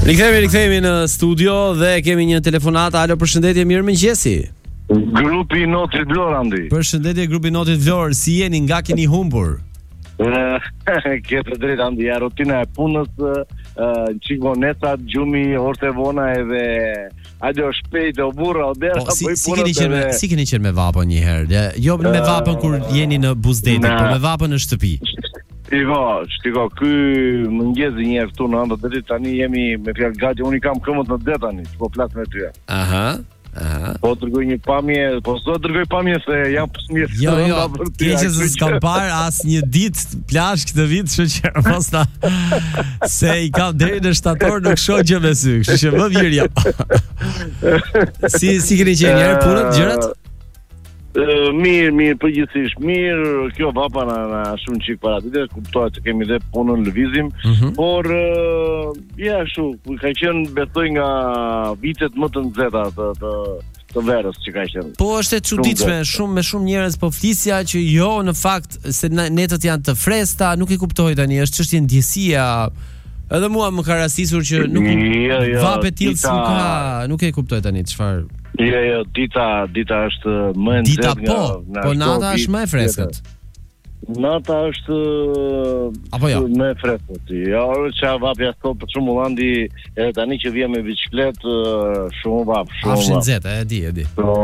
Rikthehemi në studio dhe kemi një telefonat. Alo, përshëndetje, mirëmëngjesi. Grupi Notit Vlorë, Andi. Përshëndetje, grupi Notit Vlorë, si jeni, nga keni humbur? Ke të drejtë, Andi, ja rutina e punës, qigoneta, gjumi, orte vona edhe ajo shpejt o burra o dera. Si keni qenë me vapën një herë? Jo me vapën kur jeni në buzdetit, por me vapën në shtëpi. Shiko, ky mëngjesi një herë këtu në Andë Drit, tani jemi me fjalë gati, unë i kam këmbët në det tani, po flas me ty. Aha. Po dërgoj një pamje, po s'do dërgoj pamje se jam pësmirë. Jo, keqe se s'kam parë as një ditë plazh këtë vit, kështu që mos ta se i kam deri në shtator nuk shoh gjë me sy, kështu që më mirë jam. Si keni qenë një herë punët, gjërat? Mirë, përgjithsisht mirë, kjo vapa na shumë çik para ditë, kuptohet se kemi dhe punën lëvizim, por ja kështu, ka qenë besoj nga vitet më të nxehta të verës që ka qenë. Po është e çuditshme, me shumë njerëz po flisja që jo në fakt se netët janë të freskëta, nuk e kuptoj tani, është çështje ndjesia. Edhe mua më ka rastisur që nuk vape tillë s'ka, nuk e kuptoj tani çfarë. Jo, dita është më e nxehtë nga. Po nata është më e freskët. Nata është apo jo? Më e freskët. Jo, çfarë vapja sot për shembull Andi, edhe tani që vjen me biçikletë, shumë vap, shumë. Afshin nxehtë, e di. Po,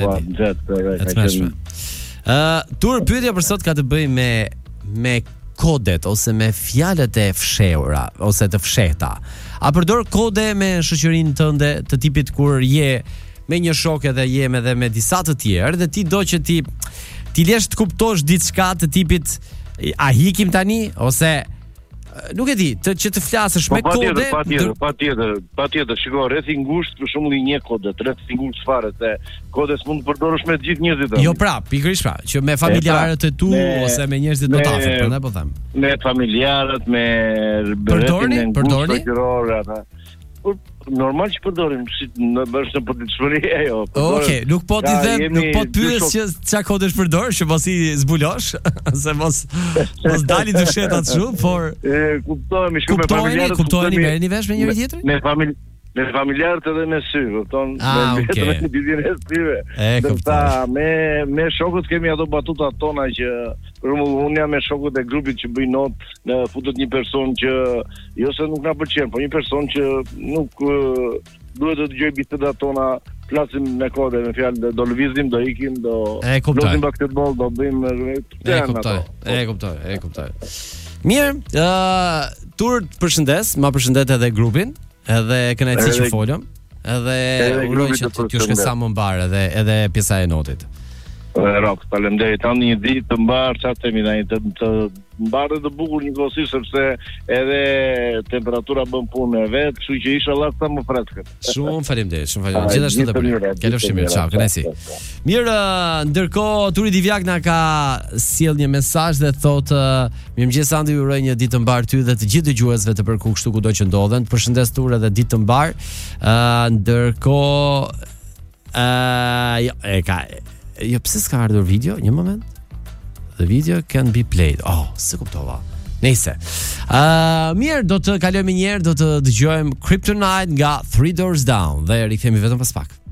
nxehtë. Tur pyetja për sot ka të bëjë me kodet ose me fjalët e fshehura ose të fshehta. A përdor kode me shoqërinë tënde të tipit kur je me një shok edhe jem edhe me disa të tjerë dhe ti do që ti lesh të kuptosh diçka të tipit a hikim tani ose nuk e di, që të flasësh me kode. Patjetër, shiko, rreth i ngushtë për shembull i një kode, rreth i ngushtë fare se kodes mund të përdorësh me të gjithë njerëzit. Jo, pikërisht që me familjarët e tu ose me njerëzit më të afërt, prandaj po them. Me familjarët, me përdorni? Normal që përdorim, në bërsh në përditshmëri ajo. Okej, nuk po t'i them, nuk po t'pyes që çfarë kodesh përdor, që mos i zbulosh, se mos dali të fshetat shumë, por kuptohemi shumë me familjarët. Kuptoheni, merreni vesh me njëri tjetrin? Me familjarët edhe me sy, kupton? Me dizin e syve. Me shokët kemi ato batutat tona që për shembull unë jam me shokët e grupit që bëjnë not, në futet një person që jo se nuk na pëlqen, po një person që nuk duhet të dëgjoj bisedat tona, flasim me kode, me fjalë do lëvizim, do ikim, do luajmë basketbol, do bëjmë E kuptoj. Mirë, Tur përshëndes, ma përshëndet edhe grupin. Edhe kënaqësi që folëm, edhe uroj që t'ju shkojë sa më mbar edhe pjesa e notit. Rok, faleminderit. Tani një ditë të mbar, çfarë themi tani, të mbar dhe të bukur njëkohësisht sepse edhe temperatura bën punë e vet, kështu që inshallah sa më freskët. Shumë faleminderit. Gjithashtu të bëj. Kalofshi mirë, ciao, kënaqësi. Mirë, ndërkohë Turi Divjak na ka sjell një mesazh dhe thotë mirëmëngjes Andi, ju uroj një ditë të mbar ty dhe të gjithë dëgjuesve të Përku kështu kudo që ndodhen. Përshëndes Tur edhe ditë të mbar. Jo, pse s'ka ardhur video? Një moment. The video can be played. Se kuptova. Nëse. Mirë, do të kalojmë një herë, do të dëgjojmë Kryptonite nga 3 Doors Down dhe rikthehemi vetëm pas pak.